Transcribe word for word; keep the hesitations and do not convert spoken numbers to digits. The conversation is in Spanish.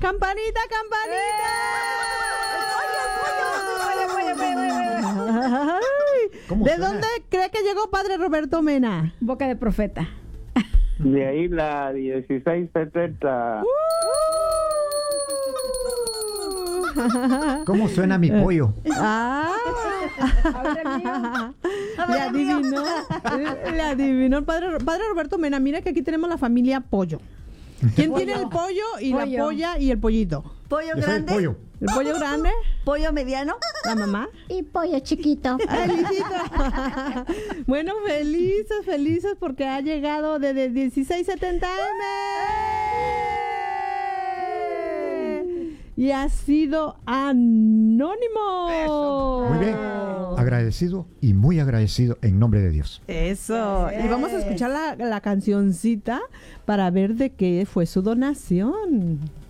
¡Campanita, campanita! ¿Cómo ¿De suena? dónde cree que llegó padre Roberto Mena? Boca de profeta. De ahí la dieciséis setenta. ¿Cómo suena mi pollo? Ah, le adivinó, le adivinó el padre, padre Roberto Mena. Mira que aquí tenemos la familia Pollo. ¿Quién tiene el pollo y Pollo. la polla y el pollito? Pollo Yo soy el grande, pollo. ¿El pollo grande? pollo mediano. ¿La mamá? Y pollo chiquito. Felicito. Bueno, felices, felices porque ha llegado desde dieciséis setenta eme. Y ha sido anónimo. Muy bien. Agradecido y muy agradecido en nombre de Dios. Eso. Y vamos a escuchar la, la cancioncita para ver de qué fue su donación.